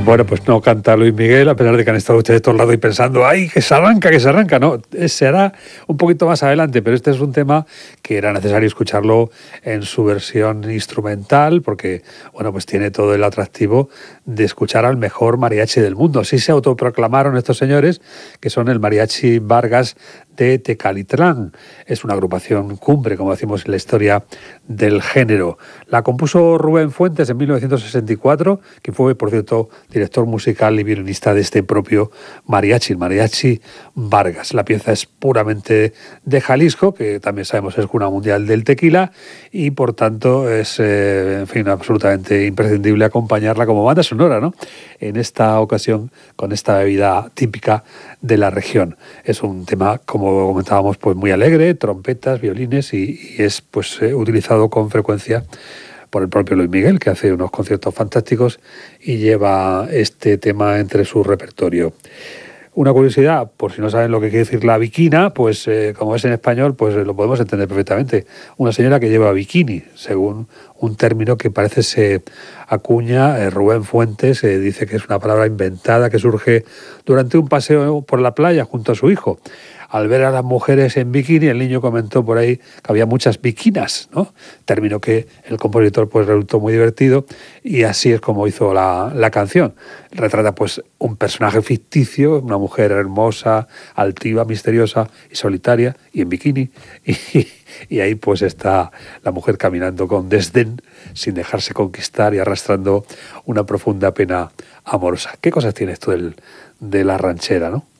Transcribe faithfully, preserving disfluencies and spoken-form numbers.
Bueno, pues no canta Luis Miguel, a pesar de que han estado ustedes todos lados y pensando, ¡ay, que se arranca, que se arranca! No, se hará un poquito más adelante, pero este es un tema que era necesario escucharlo en su versión instrumental, porque, bueno, pues tiene todo el atractivo de escuchar al mejor mariachi del mundo. Así se autoproclamaron estos señores, que son el Mariachi Vargas de Tecalitlán. Es una agrupación cumbre, como decimos, en la historia del género. La compuso Rubén Fuentes en mil novecientos sesenta y cuatro, que fue, por cierto, director musical y violinista de este propio mariachi, el Mariachi Vargas. La pieza es puramente de Jalisco, que también sabemos es cuna mundial del tequila, y por tanto es, eh, en fin, absolutamente imprescindible acompañarla como banda sonora, ¿no? En esta ocasión, con esta bebida típica de la región. Es un tema, como comentábamos, pues muy alegre, trompetas, violines, y, y es pues eh, utilizado con frecuencia por el propio Luis Miguel, que hace unos conciertos fantásticos y lleva este tema entre su repertorio. Una curiosidad, por si no saben lo que quiere decir la biquina, pues eh, como es en español, pues eh, lo podemos entender perfectamente. Una señora que lleva bikini, según un término que parece se acuña eh, Rubén Fuentes, eh, dice que es una palabra inventada que surge durante un paseo por la playa junto a su hijo. Al ver a las mujeres en bikini, el niño comentó por ahí que había muchas bikinas, ¿no? Término que el compositor pues resultó muy divertido, y así es como hizo la, la canción. Retrata pues un personaje ficticio, una mujer hermosa, altiva, misteriosa y solitaria, y en bikini, y, y ahí pues está la mujer caminando con desdén, sin dejarse conquistar y arrastrando una profunda pena amorosa. ¿Qué cosas tiene esto del, de la ranchera, no?